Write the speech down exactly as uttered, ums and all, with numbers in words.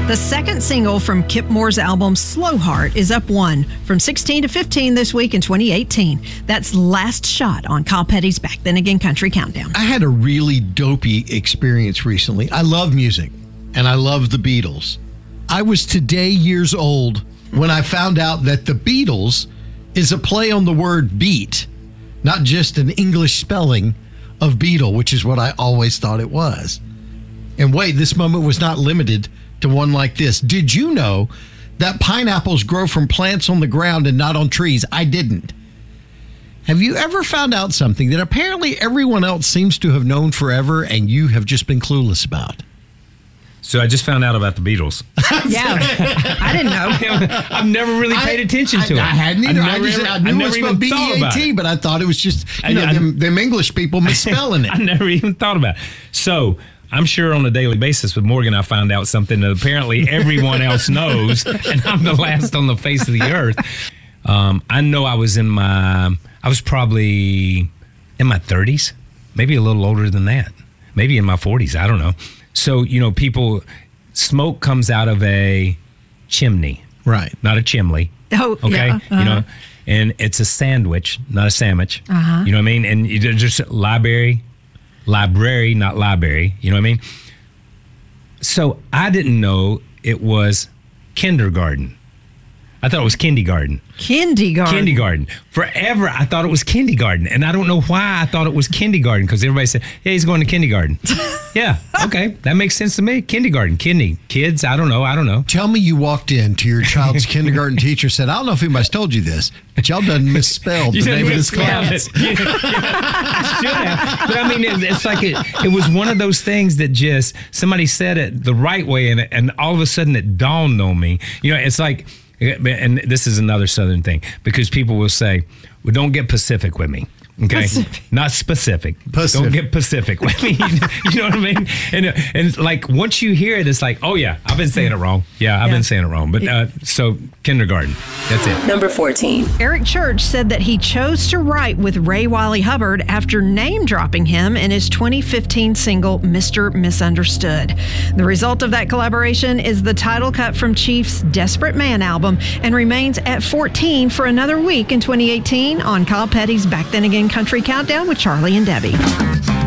The second single from Kip Moore's album, Slow Heart, is up one from sixteen to fifteen this week in twenty eighteen. That's Last Shot on Kyle Petty's Back Then Again Country Countdown. I had a really dopey experience recently. I love music, and I love the Beatles. I was today years old when I found out that the Beatles is a play on the word beat, not just an English spelling of Beetle, which is what I always thought it was. And wait, this moment was not limited to one like this. Did you know that pineapples grow from plants on the ground and not on trees? I didn't. Have you ever found out something that apparently everyone else seems to have known forever and you have just been clueless about? So I just found out about the Beatles. Yeah, I didn't know. I've never really paid attention to I, it. I hadn't either. I, never, just, ever, I knew I it never was even spelled B thought E A about T, it. but I thought it was just, you I, know, I, them, them English people misspelling it. I never even thought about it. So I'm sure on a daily basis with Morgan, I found out something that apparently everyone else knows, and I'm the last on the face of the earth. Um, I know I was in my, I was probably in my thirties, maybe a little older than that, maybe in my forties. I don't know. So, you know, people, smoke comes out of a chimney. Right. Not a chimney. Oh, okay. yeah. Uh-huh. You know, and it's a sandwich, not a sandwich. Uh-huh. You know what I mean? And you just library, library, not library. You know what I mean? So I didn't know it was kindergarten. I thought it was kindergarten. Kindergarten. Kindergarten. Forever, I thought it was kindergarten. And I don't know why I thought it was kindergarten, because everybody said, yeah, he's going to kindergarten. Yeah, okay. That makes sense to me. Kindergarten. Kinder. Kids, I don't know. I don't know. Tell me you walked in to your child's kindergarten teacher and said, I don't know if anybody's told you this, but y'all done misspelled the name of this class. Yeah, yeah, I should have. But I mean, it, it's like it, it was one of those things that just, somebody said it the right way, and, and all of a sudden it dawned on me. You know, it's like, and this is another Southern thing, because people will say, well, don't get Pacific with me. Okay, Pacific. Not specific. Pacific. Don't get Pacific with me. You know what I mean? And and like once you hear it, it's like, oh yeah, I've been saying it wrong. Yeah, I've Yeah. been saying it wrong. But uh, so kindergarten, that's it. Number fourteen. Eric Church said that he chose to write with Ray Wiley Hubbard after name dropping him in his twenty fifteen single, Mister Misunderstood. The result of that collaboration is the title cut from Chief's Desperate Man album, and remains at fourteen for another week in twenty eighteen on Kyle Petty's Back Then Again Country Countdown with Charlie and Debbie.